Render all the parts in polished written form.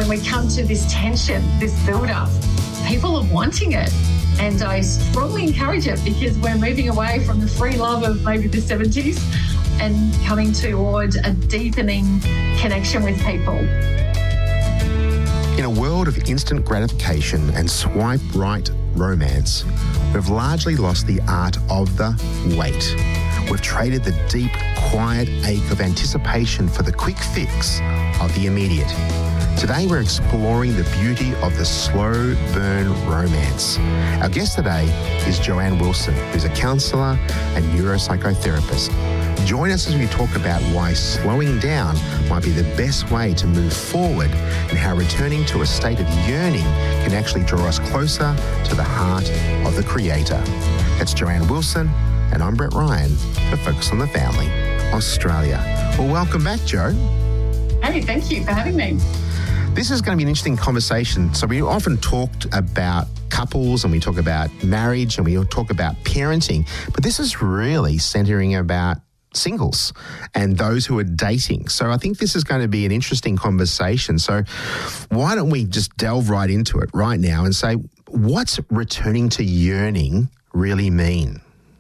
when we come to this tension, this build-up, people are wanting it. And I strongly encourage it because we're moving away from the free love of maybe the 70s and coming toward a deepening connection with people. In a world of instant gratification and swipe right romance, we've largely lost the art of the wait. We've traded the deep, quiet ache of anticipation for the quick fix of the immediate. Today we're exploring the beauty of the slow burn romance. Our guest today is Joanne Wilson, who's a counsellor and neuropsychotherapist. Join us as we talk about why slowing down might be the best way to move forward and how returning to a state of yearning can actually draw us closer to the heart of the Creator. That's Joanne Wilson, and I'm Brett Ryan for Focus on the Family, Australia. Well, welcome back, Jo. Hey, thank you for having me. This is going to be an interesting conversation. So we often talked about couples and we talk about marriage and we talk about parenting, but this is really centering about singles and those who are dating. So I think this is going to be an interesting conversation. So why don't we just delve right into it right now and say, what's returning to yearning really mean?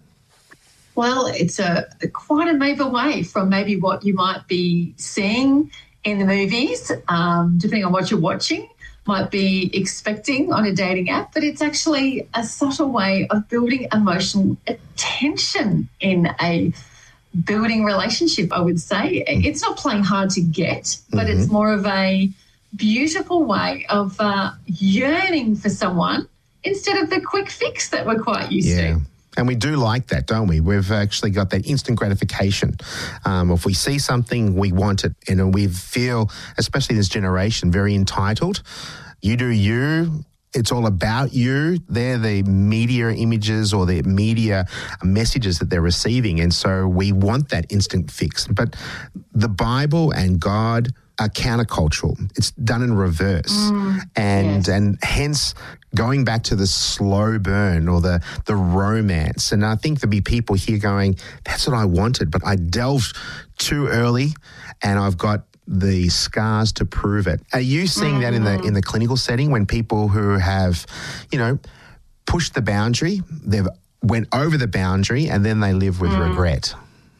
Well, it's quite a move away from maybe what you might be seeing in the movies, depending on what you're watching, might be expecting on a dating app, but it's actually a subtle way of building emotional attention in a building relationship, I would say. It's not playing hard to get, but it's more of a beautiful way of yearning for someone instead of the quick fix that we're quite used to. And we do like that, don't we? We've actually got that instant gratification. If we see something, we want it. And we feel, especially this generation, very entitled. You do you. It's all about you. They're the media images or the media messages that they're receiving. And so we want that instant fix. But the Bible and God are countercultural. It's done in reverse. And hence going back to the slow burn or the romance. And I think there'll be people here going, that's what I wanted, but I delved too early and I've got the scars to prove it. Are you seeing that in the clinical setting when people who have, pushed the boundary, they've went over the boundary and then they live with regret?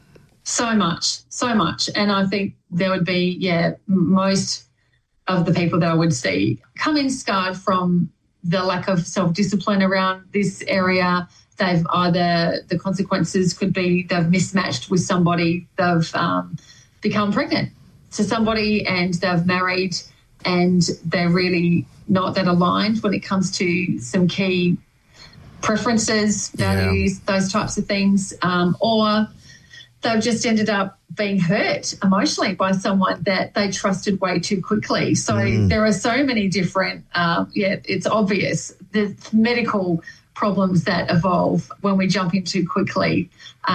So much. And I think there would be, most of the people that I would see come in scarred from the lack of self-discipline around this area. They've either, the consequences could be they've mismatched with somebody, they've become pregnant to somebody and they've married and they're really not that aligned when it comes to some key preferences, values, those types of things, or they've just ended up being hurt emotionally by someone that they trusted way too quickly. So there are so many different, it's obvious, the medical problems that evolve when we jump in too quickly,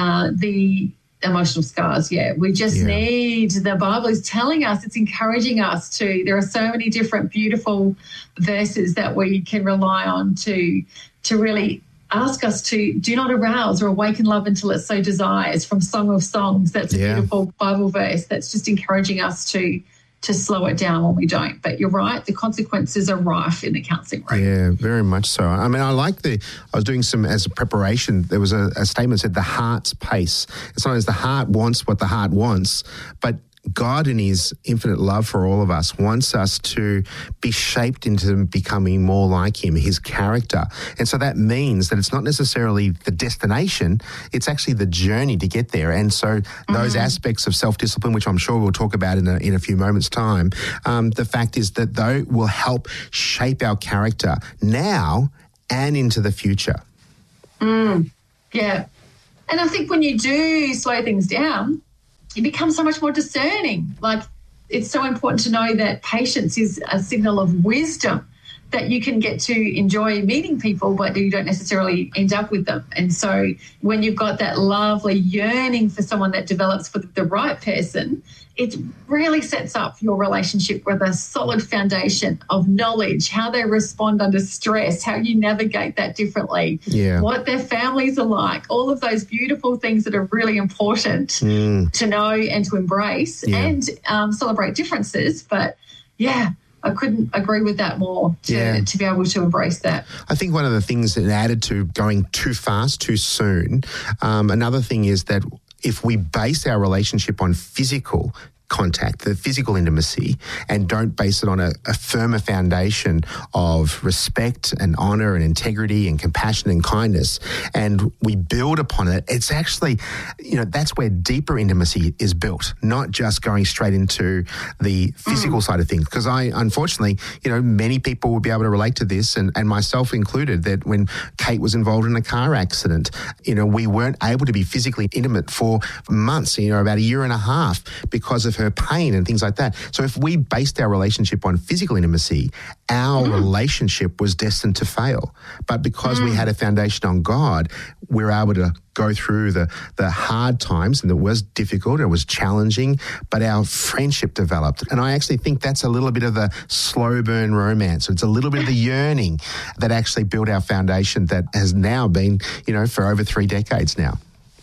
the emotional scars, we just need, the Bible is telling us, it's encouraging us to, there are so many different beautiful verses that we can rely on to really ask us to do not arouse or awaken love until it so desires, from Song of Songs. That's a beautiful Bible verse that's just encouraging us to slow it down when we don't. But you're right, the consequences are rife in the counselling room. Yeah, very much so. I mean, I was doing some, as a preparation, there was a statement that said the heart's pace. It's not as the heart wants what the heart wants, but God in his infinite love for all of us wants us to be shaped into becoming more like him, his character. And so that means that it's not necessarily the destination, it's actually the journey to get there. And so those aspects of self-discipline, which I'm sure we'll talk about in a few moments' time, the fact is that they will help shape our character now and into the future. Yeah. And I think when you do slow things down, you become so much more discerning. Like, it's so important to know that patience is a signal of wisdom, that you can get to enjoy meeting people, but you don't necessarily end up with them. And so when you've got that lovely yearning for someone that develops for the right person, it really sets up your relationship with a solid foundation of knowledge, how they respond under stress, how you navigate that differently, what their families are like, all of those beautiful things that are really important to know and to embrace and celebrate differences. But, I couldn't agree with that more to be able to embrace that. I think one of the things that added to going too fast, too soon, another thing is that if we base our relationship on physical contact, the physical intimacy, and don't base it on a firmer foundation of respect and honour and integrity and compassion and kindness, and we build upon it, it's actually, that's where deeper intimacy is built, not just going straight into the physical side of things. Because unfortunately, many people will be able to relate to this, and myself included, that when Kate was involved in a car accident, we weren't able to be physically intimate for months, about a year and a half, because of her pain and things like that. So if we based our relationship on physical intimacy, our relationship was destined to fail. But because we had a foundation on God, we were able to go through the hard times, and it was difficult, it was challenging, but our friendship developed. And I actually think that's a little bit of the slow burn romance. It's a little bit of the yearning that actually built our foundation that has now been, for over 3 decades now.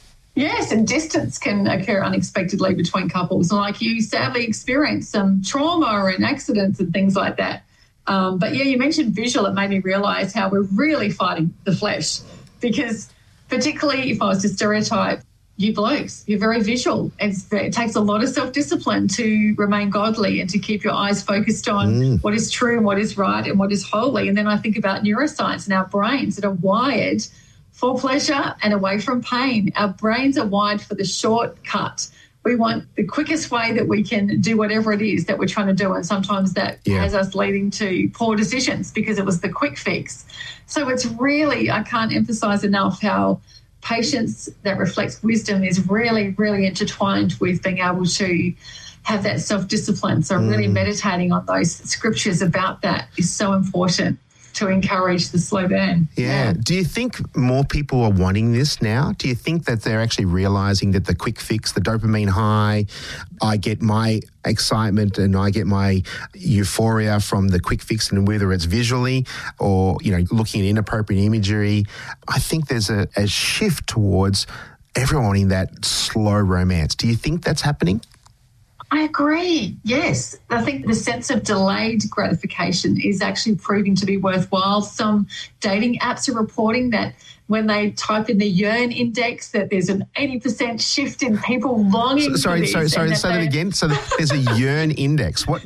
Yes, and distance can occur unexpectedly between couples. Like you sadly experienced some trauma and accidents and things like that. But you mentioned visual. It made me realise how we're really fighting the flesh, because particularly if I was to stereotype you blokes, you're very visual. It takes a lot of self-discipline to remain godly and to keep your eyes focused on what is true and what is right and what is holy. And then I think about neuroscience and our brains that are wired for pleasure and away from pain. Our brains are wired for the shortcut. We want the quickest way that we can do whatever it is that we're trying to do, and sometimes that has us leading to poor decisions because it was the quick fix. So it's really, I can't emphasize enough how patience that reflects wisdom is really, really intertwined with being able to have that self-discipline. So really meditating on those scriptures about that is so important to encourage the slow burn. Yeah. Do you think more people are wanting this now? Do you think that they're actually realising that the quick fix, the dopamine high, I get my excitement and I get my euphoria from the quick fix, and whether it's visually or, looking at inappropriate imagery, I think there's a shift towards everyone wanting that slow romance. Do you think that's happening? I agree. Yes. I think the sense of delayed gratification is actually proving to be worthwhile. Some dating apps are reporting that when they type in the yearn index, that there's an 80% shift in people longing for this. Sorry, say that again. So there's a yearn index. What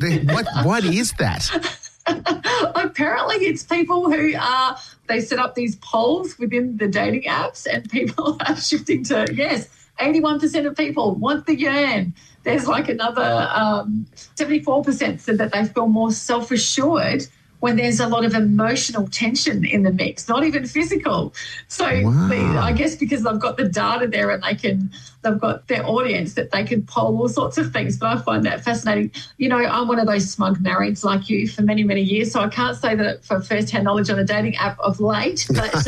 is that? Apparently it's people who they set up these polls within the dating apps, and people are shifting to, 81% of people want the yearn. There's like another 74% said that they feel more self-assured when there's a lot of emotional tension in the mix, not even physical. So I guess because they've got the data there and they've got their audience that they can poll all sorts of things. But I find that fascinating. I'm one of those smug marrieds like you for many, many years, so I can't say that for first-hand knowledge on a dating app of late. But,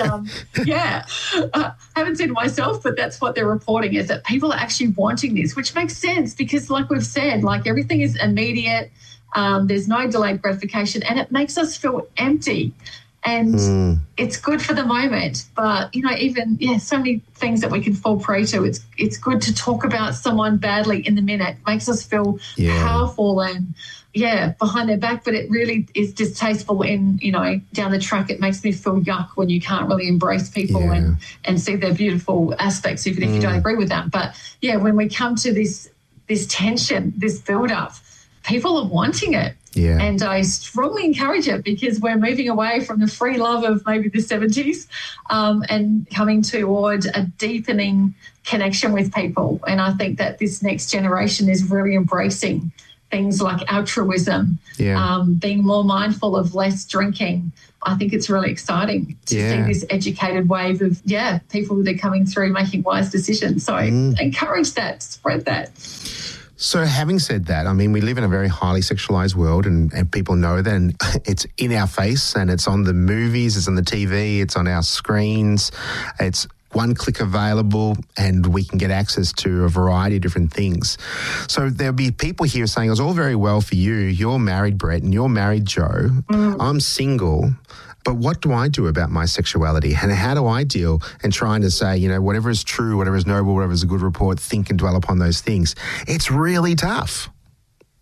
I haven't seen it myself, but that's what they're reporting, is that people are actually wanting this, which makes sense because, like we've said, like everything is immediate. There's no delayed gratification, and it makes us feel empty. And it's good for the moment, but, so many things that we can fall prey to. It's good to talk about someone badly in the minute. It makes us feel powerful and, behind their back, but it really is distasteful in, down the track. It makes me feel yuck when you can't really embrace people and see their beautiful aspects, even if you don't agree with them. But, when we come to this tension, this build-up, people are wanting it. Yeah. And I strongly encourage it because we're moving away from the free love of maybe the 70s and coming toward a deepening connection with people. And I think that this next generation is really embracing things like altruism, being more mindful of less drinking. I think it's really exciting to see this educated wave of, people that are coming through making wise decisions. So encourage that, spread that. So having said that, I mean, we live in a very highly sexualized world and people know that, and it's in our face and it's on the movies, it's on the TV, it's on our screens, it's one click available and we can get access to a variety of different things. So there'll be people here saying, it's all very well for you. You're married, Brett, and you're married, Joe. I'm single. But what do I do about my sexuality? And how do I deal and trying to say, whatever is true, whatever is noble, whatever is a good report, think and dwell upon those things? It's really tough.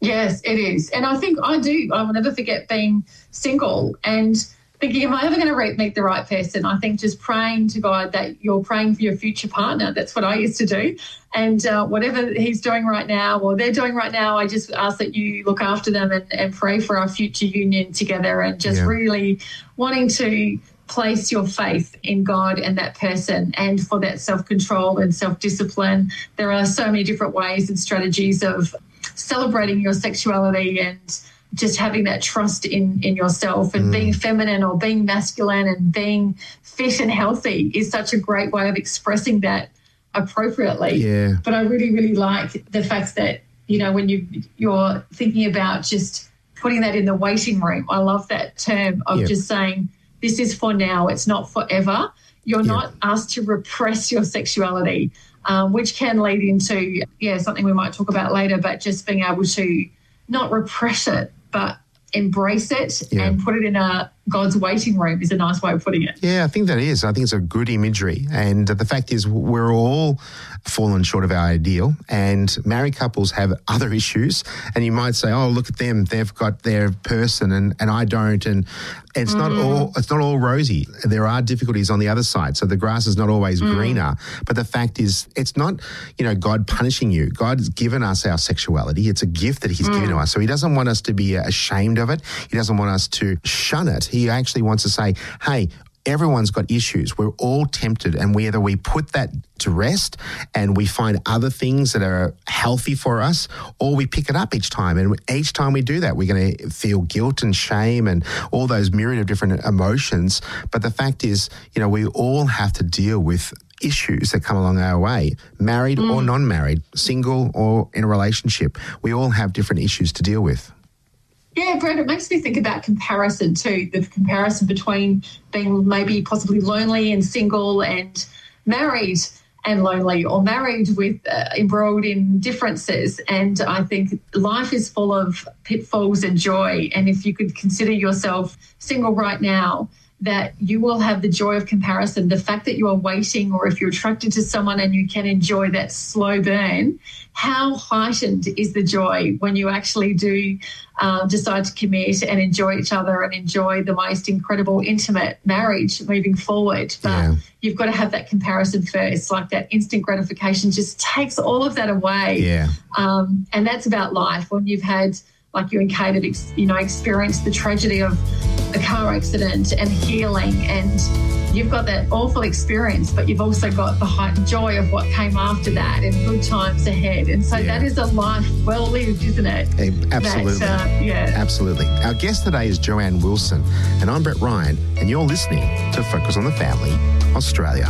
Yes, it is. And I think I will never forget being single and thinking, am I ever going to meet the right person? I think just praying to God that you're praying for your future partner. That's what I used to do. And whatever he's doing right now or they're doing right now, I just ask that you look after them and pray for our future union together, and just really wanting to place your faith in God and that person, and for that self-control and self-discipline. There are so many different ways and strategies of celebrating your sexuality and just having that trust in yourself, and being feminine or being masculine and being fit and healthy is such a great way of expressing that appropriately. Yeah. But I really, really like the fact that, when you're thinking about just putting that in the waiting room. I love that term of just saying, this is for now, it's not forever. You're not asked to repress your sexuality, which can lead into, something we might talk about later, but just being able to not repress it, but embrace it and put it in God's waiting room is a nice way of putting it. Yeah, I think that is. I think it's a good imagery. And the fact is we're all fallen short of our ideal, and married couples have other issues. And you might say, oh, look at them. They've got their person and I don't. And it's not all rosy. There are difficulties on the other side. So the grass is not always greener. But the fact is, it's not, God punishing you. God's given us our sexuality. It's a gift that he's given to us. So he doesn't want us to be ashamed of it. He doesn't want us to shun it. He actually wants to say, hey, everyone's got issues. We're all tempted, and whether we put that to rest and we find other things that are healthy for us, or we pick it up each time. And each time we do that, we're going to feel guilt and shame and all those myriad of different emotions. But the fact is, we all have to deal with issues that come along our way, married or non-married, single or in a relationship. We all have different issues to deal with. Yeah, Brad, it makes me think about comparison too, the comparison between being maybe possibly lonely and single, and married and lonely, or married with embroiled in differences. And I think life is full of pitfalls and joy. And if you could consider yourself single right now, that you will have the joy of comparison. The fact that you are waiting, or if you're attracted to someone and you can enjoy that slow burn, how heightened is the joy when you actually do decide to commit and enjoy each other and enjoy the most incredible, intimate marriage moving forward. But you've got to have that comparison first. Like that instant gratification just takes all of that away. Yeah. And that's about life. When you've had, like you and Kate have, experienced the tragedy of a car accident and healing, and you've got that awful experience, but you've also got the heightened joy of what came after that and good times ahead. And so that is a life well lived, isn't it? Absolutely. Absolutely. Our guest today is Joanne Wilson, and I'm Brett Ryan, and you're listening to Focus on the Family Australia.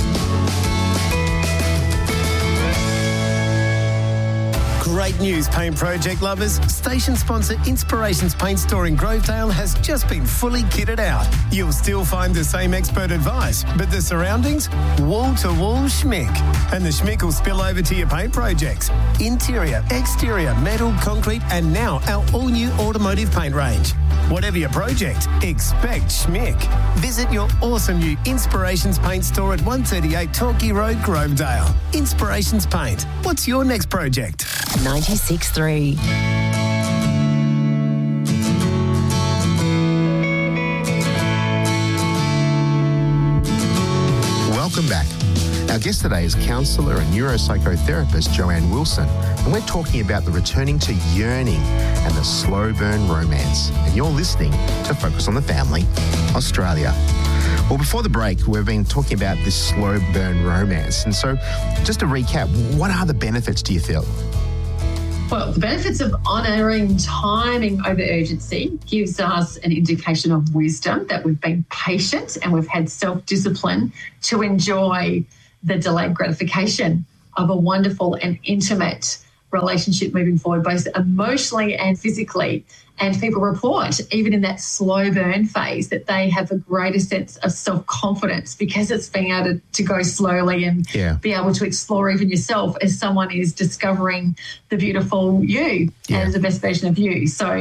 Great news, paint project lovers. Station sponsor Inspirations Paint Store in Grovedale has just been fully kitted out. You'll still find the same expert advice, but the surroundings? Wall-to-wall schmick. And the schmick will spill over to your paint projects. Interior, exterior, metal, concrete, and now our all-new automotive paint range. Whatever your project, expect schmick. Visit your awesome new Inspirations Paint Store at 138 Torquay Road, Grovedale. Inspirations Paint. What's your next project? 96.3. Welcome back. Our guest today is counsellor and neuropsychotherapist Joanne Wilson, and we're talking about the returning to yearning and the slow burn romance. And you're listening to Focus on the Family Australia. Well, before the break, we've been talking about this slow burn romance. And so just to recap, what are the benefits, do you feel? Well, the benefits of honouring timing over urgency gives us an indication of wisdom, that we've been patient and we've had self-discipline to enjoy the delayed gratification of a wonderful and intimate relationship moving forward, both emotionally and physically. And people report, even in that slow burn phase, that they have a greater sense of self-confidence because it's being able to go slowly and be able to explore even yourself as someone is discovering the beautiful you and the best version of you. So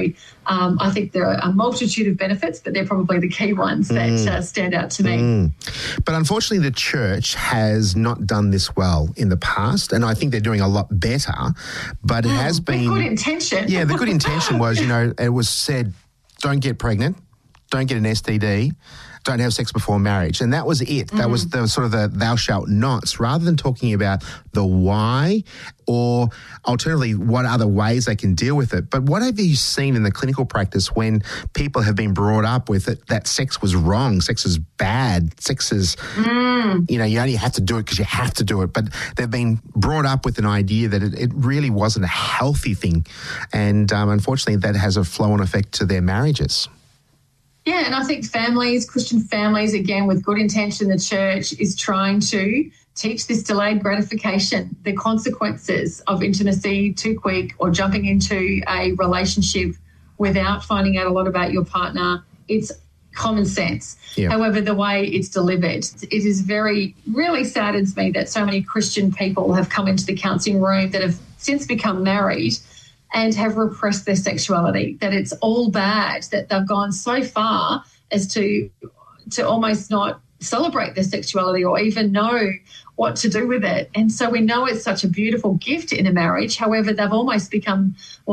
I think there are a multitude of benefits, but they're probably the key ones that stand out to me. But unfortunately, the church has not done this well in the past, and I think they're doing a lot better, but it has been... With good intention. Yeah, the good intention was, it was said, don't get pregnant, don't get an STD, don't have sex before marriage. And that was it. That was the sort of the thou shalt nots, rather than talking about the why or alternatively what other ways they can deal with it. But what have you seen in the clinical practice when people have been brought up with it that sex was wrong, sex is bad, sex is, you only have to do it because you have to do it. But they've been brought up with an idea that it really wasn't a healthy thing. And unfortunately, that has a flow-on effect to their marriages. Yeah, and I think families, Christian families, again, with good intention, the church is trying to teach this delayed gratification, the consequences of intimacy too quick or jumping into a relationship without finding out a lot about your partner. It's common sense. Yeah. However, the way it's delivered, it is really saddens me that so many Christian people have come into the counselling room that have since become married and have repressed their sexuality, that it's all bad, that they've gone so far as to almost not celebrate their sexuality or even know what to do with it. And so we know it's such a beautiful gift in a marriage. However, they've almost become,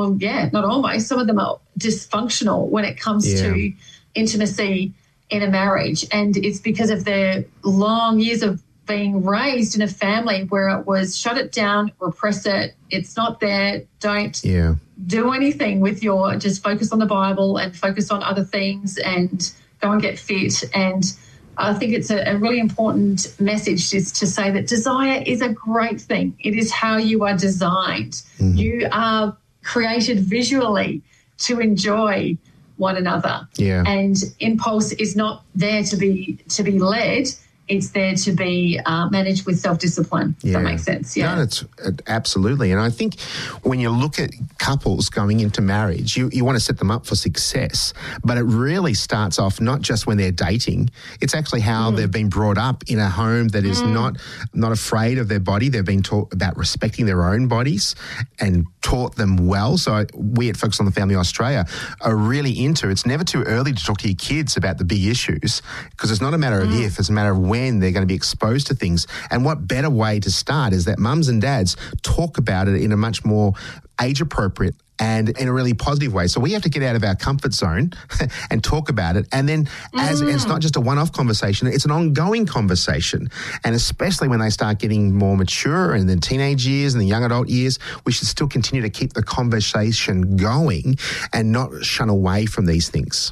not almost, some of them are dysfunctional when it comes to intimacy in a marriage. And it's because of their long years of being raised in a family where it was shut it down, repress it, it's not there, don't do anything with just focus on the Bible and focus on other things and go and get fit. And I think it's a really important message is to say that desire is a great thing. It is how you are designed. You are created visually to enjoy one another. And impulse is not there to be led. It's there to be managed with self-discipline, if that makes sense. No, it's absolutely. And I think when you look at couples going into marriage, you want to set them up for success. But it really starts off not just when they're dating. It's actually how they've been brought up in a home that is not afraid of their body. They've been taught about respecting their own bodies and taught them well. So we at Focus on the Family Australia are really into it's never too early to talk to your kids about the big issues because it's not a matter of if, it's a matter of when they're going to be exposed to things. And what better way to start is that mums and dads talk about it in a much more age-appropriate and in a really positive way. So we have to get out of our comfort zone and talk about it. And then it's not just a one-off conversation, it's an ongoing conversation. And especially when they start getting more mature in the teenage years and the young adult years, we should still continue to keep the conversation going and not shun away from these things.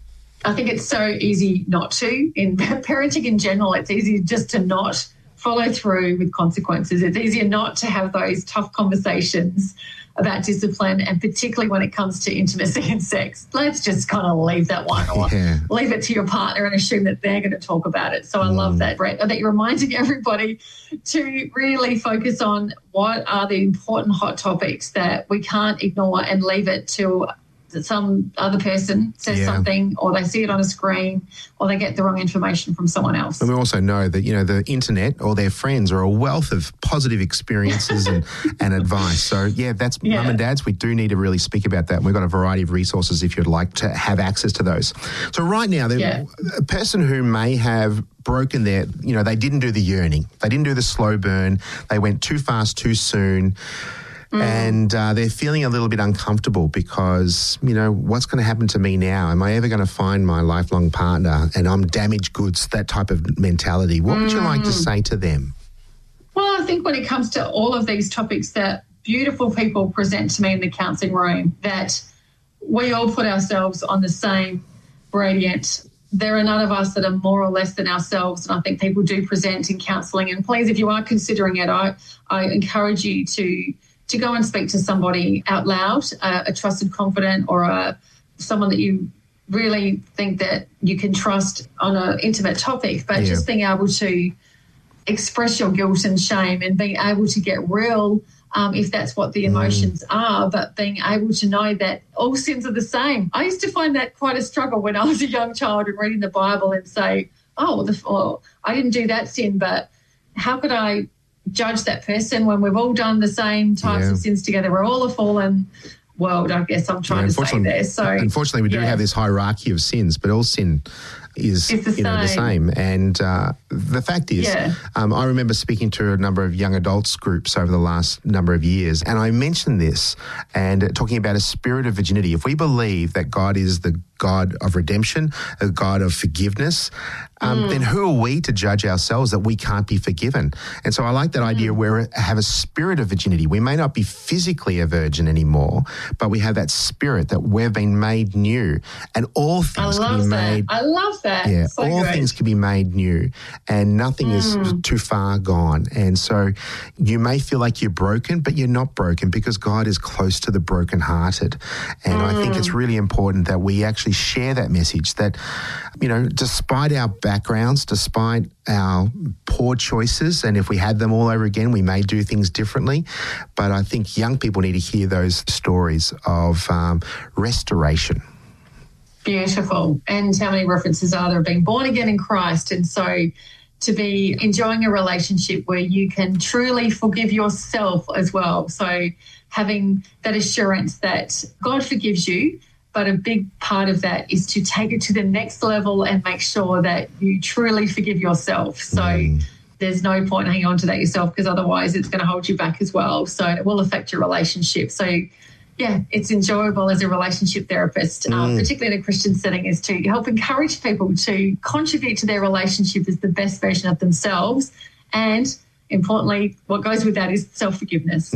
I think it's so easy not to. In parenting in general, it's easy just to not follow through with consequences. It's easier not to have those tough conversations about discipline, and particularly when it comes to intimacy and sex. Let's just kind of leave that one or leave it to your partner and assume that they're going to talk about it. So I love that, Brett, that you're reminding everybody to really focus on what are the important hot topics that we can't ignore and leave it to some other person says something or they see it on a screen or they get the wrong information from someone else. And we also know that, the internet or their friends are a wealth of positive experiences and advice. So, that's mum and dads. We do need to really speak about that. We've got a variety of resources if you'd like to have access to those. So right now, a person who may have broken their, they didn't do the yearning. They didn't do the slow burn. They went too fast, too soon. And they're feeling a little bit uncomfortable because, what's going to happen to me now? Am I ever going to find my lifelong partner? And I'm damaged goods, that type of mentality. What would you like to say to them? Well, I think when it comes to all of these topics that beautiful people present to me in the counselling room, that we all put ourselves on the same gradient. There are none of us that are more or less than ourselves, and I think people do present in counselling. And please, if you are considering it, I encourage you to go and speak to somebody out loud, a trusted confidant or someone that you really think that you can trust on an intimate topic, but just being able to express your guilt and shame and being able to get real if that's what the emotions are, but being able to know that all sins are the same. I used to find that quite a struggle when I was a young child and reading the Bible and say, I didn't do that sin, but how could I judge that person when we've all done the same types of sins together? We're all a fallen world, I guess I'm trying to say there. So unfortunately, we do have this hierarchy of sins, but all sin is the same. And the fact is, I remember speaking to a number of young adults groups over the last number of years, and I mentioned this and talking about a spirit of virginity. If we believe that God is the God of redemption, a God of forgiveness, then who are we to judge ourselves that we can't be forgiven? And so I like that idea where we have a spirit of virginity. We may not be physically a virgin anymore, but we have that spirit that we've been made new, and all things can be made. I love that. Yeah, so all things can be made new, and nothing is too far gone. And so you may feel like you're broken, but you're not broken because God is close to the brokenhearted. And I think it's really important that we actually share that message that, despite our backgrounds, despite our poor choices, and if we had them all over again, we may do things differently. But I think young people need to hear those stories of restoration. Beautiful. And how many references are there of being born again in Christ? And so to be enjoying a relationship where you can truly forgive yourself as well. So having that assurance that God forgives you, but a big part of that is to take it to the next level and make sure that you truly forgive yourself. So there's no point hanging on to that yourself, because otherwise it's going to hold you back as well. So it will affect your relationship. So yeah, it's enjoyable as a relationship therapist, particularly in a Christian setting, is to help encourage people to contribute to their relationship as the best version of themselves. And importantly, what goes with that is self-forgiveness.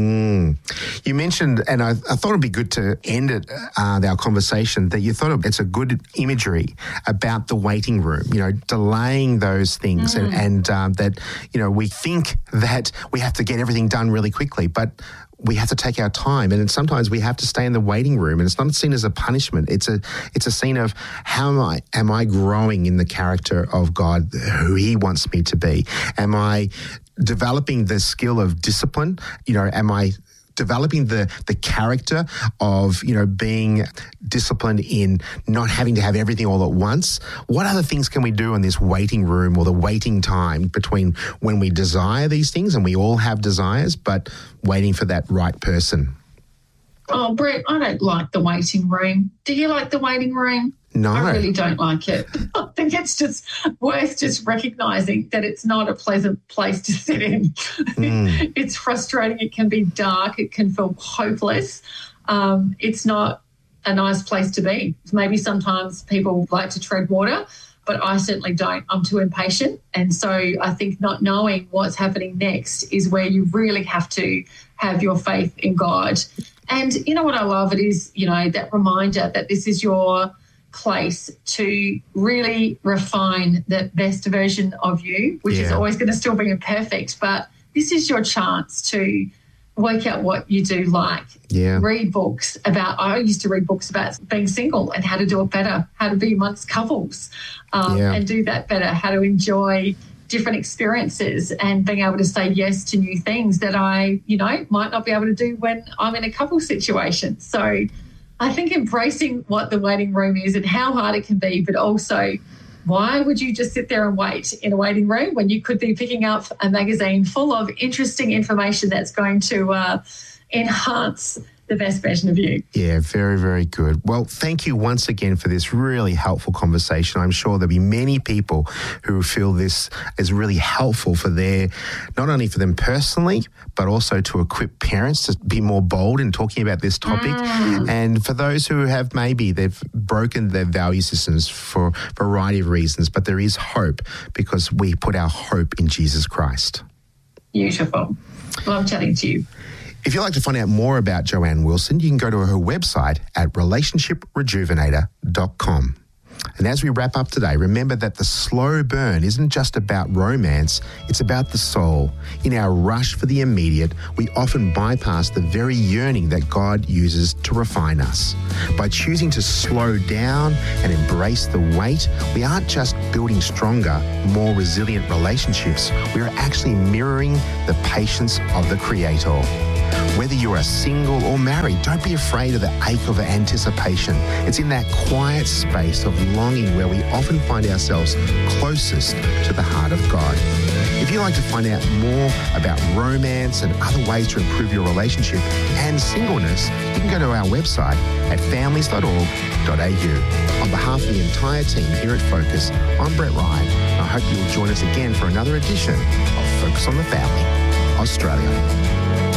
You mentioned, and I thought it'd be good to end it, our conversation, that you thought it's a good imagery about the waiting room, delaying those things and that, we think that we have to get everything done really quickly, but we have to take our time, and sometimes we have to stay in the waiting room, and it's not seen as a punishment. It's a scene of how am I growing in the character of God, who He wants me to be? Am I developing the skill of discipline? Am I developing the character of, being disciplined in not having to have everything all at once? What other things can we do in this waiting room, or the waiting time between when we desire these things, and we all have desires, but waiting for that right person? Oh, Brett, I don't like the waiting room. Do you like the waiting room? No. I really don't like it. I think it's just worth just recognising that it's not a pleasant place to sit in. It's frustrating. It can be dark. It can feel hopeless. It's not a nice place to be. Maybe sometimes people like to tread water, but I certainly don't. I'm too impatient. And so I think not knowing what's happening next is where you really have to have your faith in God. And you know what I love? It is, that reminder that this is your place to really refine the best version of you, which is always going to still be imperfect, but this is your chance to work out what you do like. Read books I used to read books about being single and how to do it better, how to be amongst couples and do that better, how to enjoy different experiences and being able to say yes to new things that I, might not be able to do when I'm in a couple situation. So I think embracing what the waiting room is and how hard it can be, but also why would you just sit there and wait in a waiting room when you could be picking up a magazine full of interesting information that's going to enhance the best version of you? Yeah, very, very good. Well, thank you once again for this really helpful conversation. I'm sure there'll be many people who feel this is really helpful for not only for them personally, but also to equip parents to be more bold in talking about this topic. And for those who have they've broken their value systems for a variety of reasons, but there is hope because we put our hope in Jesus Christ. Beautiful. Love chatting to you. If you'd like to find out more about Joanne Wilson, you can go to her website at relationshiprejuvenator.com. And as we wrap up today, remember that the slow burn isn't just about romance, it's about the soul. In our rush for the immediate, we often bypass the very yearning that God uses to refine us. By choosing to slow down and embrace the wait, we aren't just building stronger, more resilient relationships, we are actually mirroring the patience of the Creator. Whether you are single or married, don't be afraid of the ache of anticipation. It's in that quiet space of longing where we often find ourselves closest to the heart of God. If you'd like to find out more about romance and other ways to improve your relationship and singleness, you can go to our website at families.org.au. On behalf of the entire team here at Focus, I'm Brett Ryan. I hope you'll join us again for another edition of Focus on the Family, Australia.